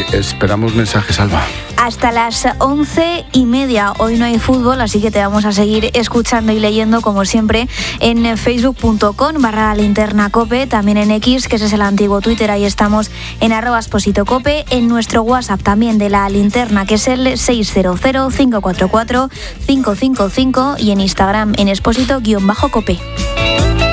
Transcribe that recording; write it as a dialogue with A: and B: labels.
A: esperamos mensajes, Alba.
B: Hasta las 11:30. Hoy no hay fútbol, así que te vamos a seguir escuchando y leyendo, como siempre, en facebook.com/linternacope, también en X, que ese es el antiguo Twitter, ahí estamos en @expositocope, en nuestro WhatsApp también de La Linterna, que es el 600-544-555, y en Instagram en expósito-cope.